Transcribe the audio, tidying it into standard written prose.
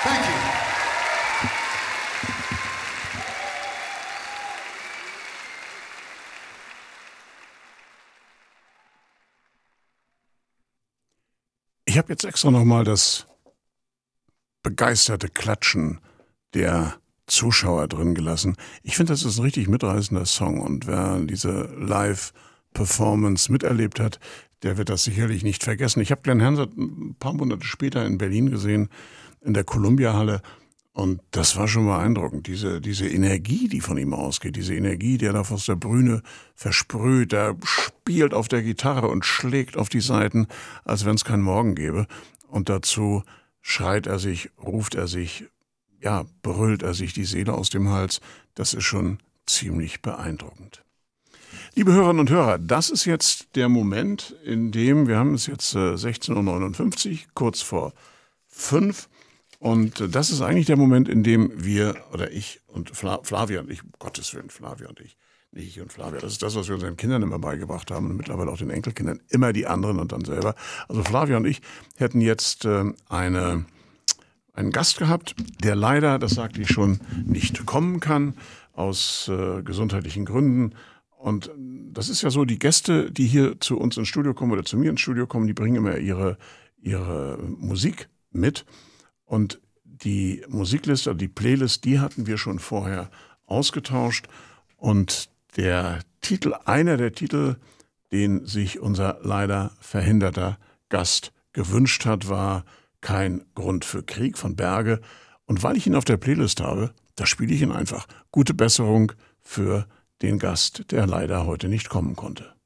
Thank you. Ich habe jetzt extra nochmal das begeisterte Klatschen der Zuschauer drin gelassen. Ich finde, das ist ein richtig mitreißender Song und wer diese Live-Performance miterlebt hat, der wird das sicherlich nicht vergessen. Ich habe Glenn Hansard ein paar Monate später in Berlin gesehen, in der Columbia-Halle, und das war schon beeindruckend. Diese Energie, die von ihm ausgeht, diese Energie, die er da aus der Bühne versprüht, der spielt auf der Gitarre und schlägt auf die Saiten, als wenn es keinen Morgen gäbe. Und dazu schreit er sich, ruft er sich, ja, brüllt er sich die Seele aus dem Hals. Das ist schon ziemlich beeindruckend. Liebe Hörerinnen und Hörer, das ist jetzt der Moment, in dem, wir haben es jetzt 16:59 Uhr, kurz vor 5. Und das ist eigentlich der Moment, in dem wir, oder ich und Flavia und ich, um Gottes Willen, Flavia und ich, nicht ich und Flavia, das ist das, was wir unseren Kindern immer beigebracht haben und mittlerweile auch den Enkelkindern, immer die anderen und dann selber. Also Flavia und ich hätten jetzt einen Gast gehabt, der leider, das sagte ich schon, nicht kommen kann, aus gesundheitlichen Gründen. Und das ist ja so, die Gäste, die hier zu uns ins Studio kommen oder zu mir ins Studio kommen, die bringen immer ihre Musik mit. Und die Musikliste, die Playlist, die hatten wir schon vorher ausgetauscht. Und einer der Titel, den sich unser leider verhinderter Gast gewünscht hat, war Kein Grund für Krieg von Berge. Und weil ich ihn auf der Playlist habe, da spiele ich ihn einfach. Gute Besserung für den Gast, der leider heute nicht kommen konnte.